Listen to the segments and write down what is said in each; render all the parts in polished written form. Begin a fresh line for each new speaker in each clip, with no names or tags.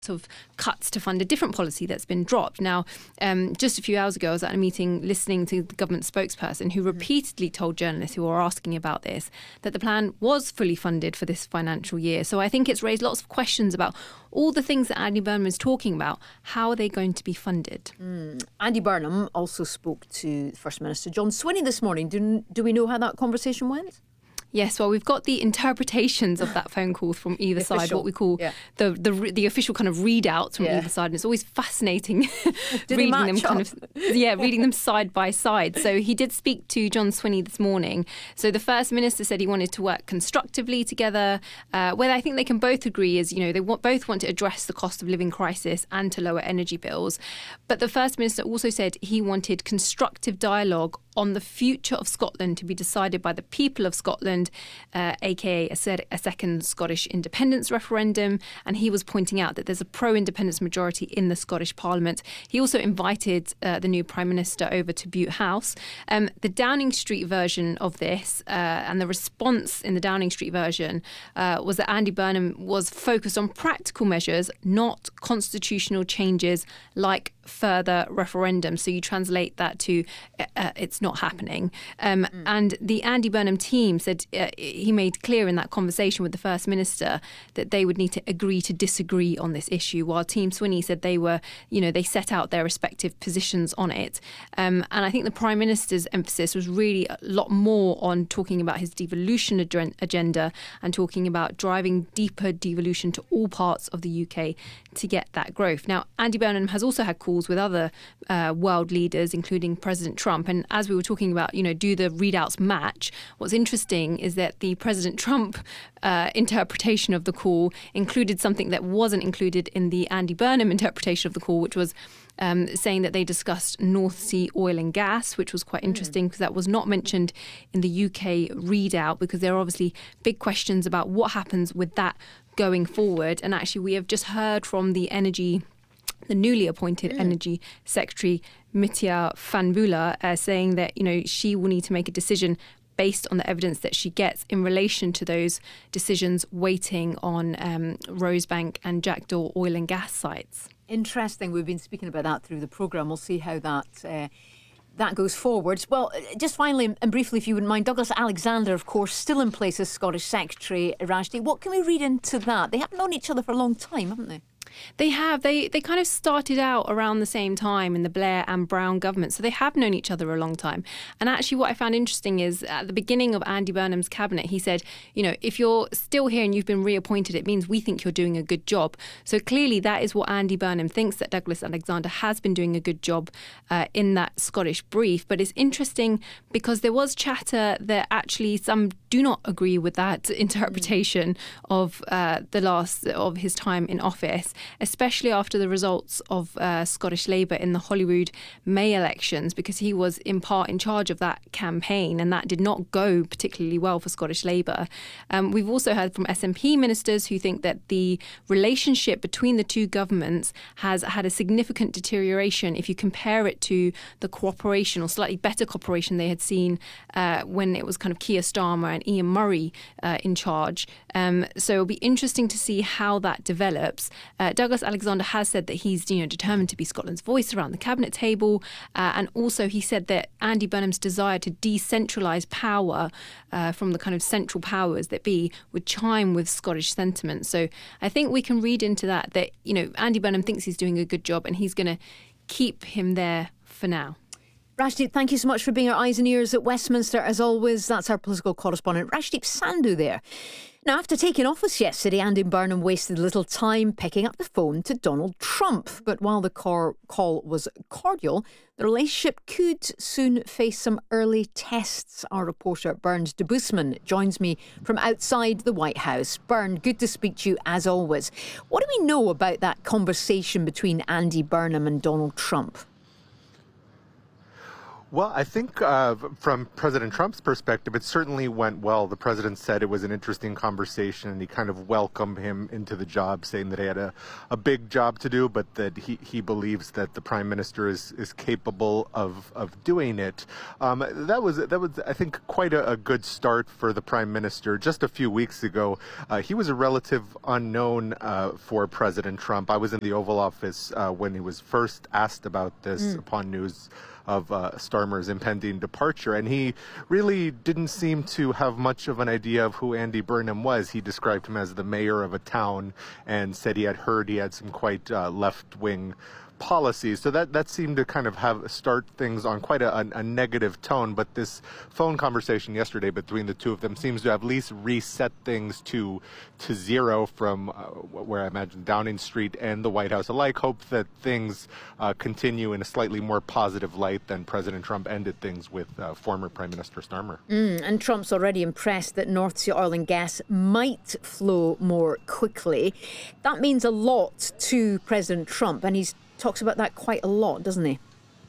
of cuts to fund a different policy that's been dropped. Now, just a few hours ago, I was at a meeting listening to the government spokesperson who repeatedly told journalists who were asking about this that the plan was fully funded for this financial year. So I think it's raised lots of questions about all the things that Andy Burnham is talking about. How are they going to be funded?
Andy Burnham also spoke to First Minister John Swinney this morning. Do we know how that conversation went?
Yes, well, we've got the interpretations of that phone call from either side, what we call the official kind of readouts from either side. And it's always fascinating reading them side by side. So he did speak to John Swinney this morning. So the First Minister said he wanted to work constructively together. Where I think they can both agree is, they both want to address the cost of living crisis and to lower energy bills. But the First Minister also said he wanted constructive dialogue on the future of Scotland to be decided by the people of Scotland, aka a second Scottish independence referendum. And he was pointing out that there's a pro-independence majority in the Scottish Parliament. He also invited the new Prime Minister over to Bute House. The Downing Street version of this and the response in the Downing Street version was that Andy Burnham was focused on practical measures, not constitutional changes like further referendum. So you translate that to it's not happening. And the Andy Burnham team said he made clear in that conversation with the First Minister that they would need to agree to disagree on this issue, while Team Swinney said they were, they set out their respective positions on it. And I think the Prime Minister's emphasis was really a lot more on talking about his devolution agenda and talking about driving deeper devolution to all parts of the UK to get that growth. Now, Andy Burnham has also had calls with other world leaders, including President Trump. And as we were talking about, do the readouts match? What's interesting is that the President Trump interpretation of the call included something that wasn't included in the Andy Burnham interpretation of the call, which was saying that they discussed North Sea oil and gas, which was quite interesting because that was not mentioned in the UK readout, because there are obviously big questions about what happens with that going forward. And actually, we have just heard from the newly appointed Energy Secretary, Mitia Fanbula, saying that, she will need to make a decision based on the evidence that she gets in relation to those decisions waiting on Rosebank and Jackdaw oil and gas sites.
Interesting. We've been speaking about that through the programme. We'll see how that goes forward. Well, just finally and briefly, if you wouldn't mind, Douglas Alexander, of course, still in place as Scottish Secretary. Rashdi, what can we read into that? They have known each other for a long time, haven't they?
They have. They kind of started out around the same time in the Blair and Brown government. So they have known each other a long time. And actually what I found interesting is at the beginning of Andy Burnham's cabinet, he said, if you're still here and you've been reappointed, it means we think you're doing a good job. So clearly that is what Andy Burnham thinks, that Douglas Alexander has been doing a good job in that Scottish brief. But it's interesting because there was chatter that actually some do not agree with that interpretation of the last of his time in office, especially after the results of Scottish Labour in the Holyrood May elections, because he was in part in charge of that campaign and that did not go particularly well for Scottish Labour. We've also heard from SNP ministers who think that the relationship between the two governments has had a significant deterioration if you compare it to the cooperation or slightly better cooperation they had seen when it was kind of Keir Starmer and Ian Murray in charge. So it'll be interesting to see how that develops. Douglas Alexander has said that he's determined to be Scotland's voice around the cabinet table, and also he said that Andy Burnham's desire to decentralise power from the kind of central powers that be would chime with Scottish sentiment. So I think we can read into that Andy Burnham thinks he's doing a good job and he's going to keep him there for now.
Rashdeep, thank you so much for being our eyes and ears at Westminster. As always, that's our political correspondent, Rashdeep Sandhu there. Now, after taking office yesterday, Andy Burnham wasted little time picking up the phone to Donald Trump. But while the call was cordial, the relationship could soon face some early tests. Our reporter, Bernd de Busman, joins me from outside the White House. Bernd, good to speak to you as always. What do we know about that conversation between Andy Burnham and Donald Trump?
Well, I think from President Trump's perspective, it certainly went well. The president said it was an interesting conversation, and he kind of welcomed him into the job, saying that he had a big job to do, but that he believes that the prime minister is capable of doing it. That was I think quite a good start for the prime minister. Just a few weeks ago, he was a relative unknown for President Trump. I was in the Oval Office when he was first asked about this upon news of Starmer's impending departure, and he really didn't seem to have much of an idea of who Andy Burnham was. He described him as the mayor of a town and said he had heard he had some quite left-wing policies. So that seemed to kind of start things on quite a negative tone. But this phone conversation yesterday between the two of them seems to have at least reset things to zero from where I imagine Downing Street and the White House alike hope that things continue in a slightly more positive light than President Trump ended things with former Prime Minister Starmer.
And Trump's already impressed that North Sea oil and gas might flow more quickly. That means a lot to President Trump, and he's talks about that quite a lot, doesn't he?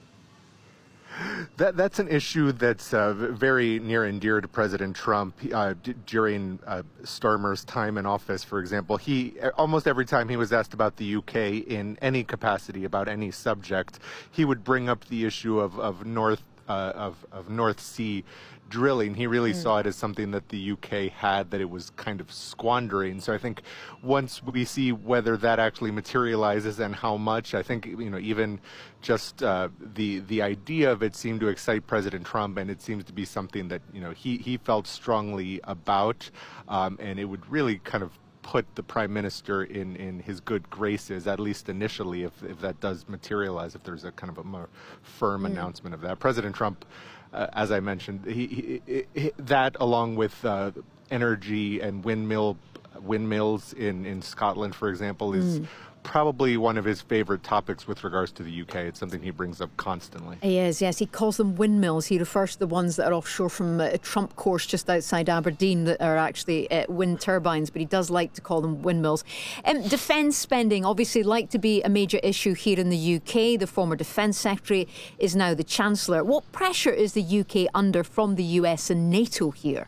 That's an issue that's very near and dear to President Trump. During Starmer's time in office, for example, he almost every time he was asked about the UK in any capacity about any subject, he would bring up the issue of North Sea drilling. He really saw it as something that the UK had that it was kind of squandering. So I think once we see whether that actually materializes and how much, I think even just the idea of it seemed to excite President Trump, and it seems to be something that he felt strongly about, and it would really kind of put the prime minister in his good graces, at least initially, if that does materialize, if there's a kind of a more firm announcement of that. President Trump, as I mentioned, that along with energy and windmills in Scotland, for example, is probably one of his favorite topics with regards to the UK. It's something he brings up constantly.
He is, yes. He calls them windmills. He refers to the ones that are offshore from a Trump course just outside Aberdeen that are actually wind turbines, but he does like to call them windmills. Defence spending, obviously, like to be a major issue here in the UK. The former Defence Secretary is now the Chancellor. What pressure is the UK under from the US and NATO here?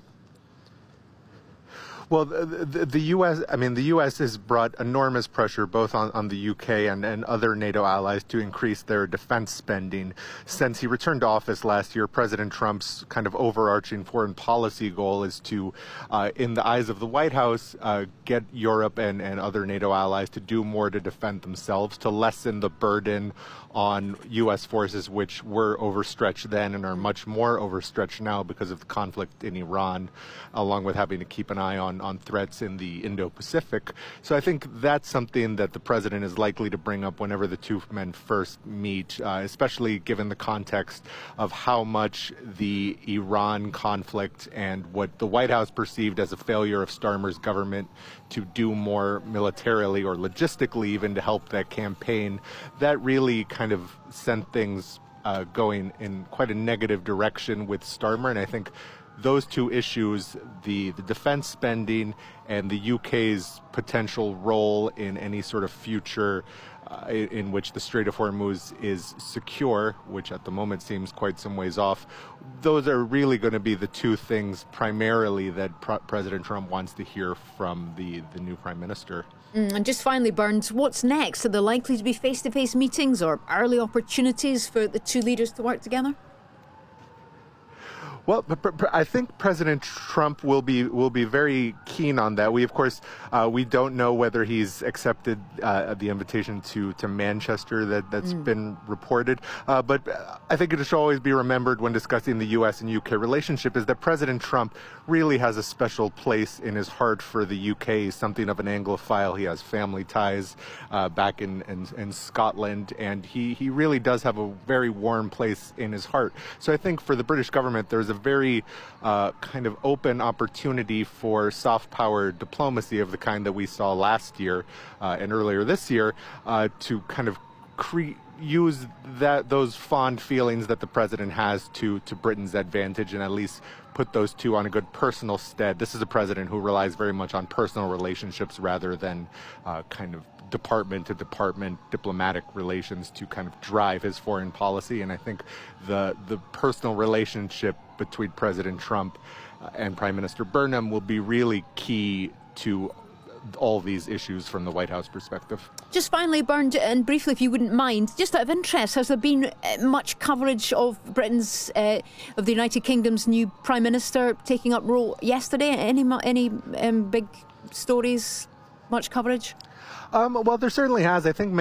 Well, the U.S. has brought enormous pressure both on the UK and other NATO allies to increase their defense spending. Since he returned to office last year, President Trump's kind of overarching foreign policy goal is to, in the eyes of the White House, get Europe and other NATO allies to do more to defend themselves, to lessen the burden on U.S. forces, which were overstretched then and are much more overstretched now because of the conflict in Iran, along with having to keep an eye on threats in the Indo-Pacific. So I think that's something that the president is likely to bring up whenever the two men first meet, especially given the context of how much the Iran conflict and what the White House perceived as a failure of Starmer's government to do more militarily or logistically even to help that campaign, that really kind of sent things going in quite a negative direction with Starmer. And I think those two issues, the defense spending and the UK's potential role in any sort of future in which the Strait of Hormuz is secure, which at the moment seems quite some ways off, those are really going to be the two things primarily that President Trump wants to hear from the new prime minister.
And just finally, Burns, what's next? Are there likely to be face-to-face meetings or early opportunities for the two leaders to work together?
Well, I think President Trump will be very keen on that. We, of course, we don't know whether he's accepted the invitation to Manchester that's been reported. But I think it should always be remembered when discussing the U.S. and UK relationship is that President Trump really has a special place in his heart for the UK. Something of an Anglophile. He has family ties back in Scotland, and he really does have a very warm place in his heart. So I think for the British government, there's a very kind of open opportunity for soft power diplomacy of the kind that we saw last year and earlier this year to kind of use those fond feelings that the president has to Britain's advantage and at least put those two on a good personal stead. This is a president who relies very much on personal relationships rather than kind of department to department diplomatic relations to kind of drive his foreign policy. And I think the personal relationship between President Trump and Prime Minister Burnham will be really key to all these issues from the White House perspective.
Just finally, Bernd, and briefly if you wouldn't mind, just out of interest, has there been much coverage of Britain's, of the United Kingdom's new Prime Minister taking up role yesterday? Any big stories, much coverage?
Well, there certainly has. I think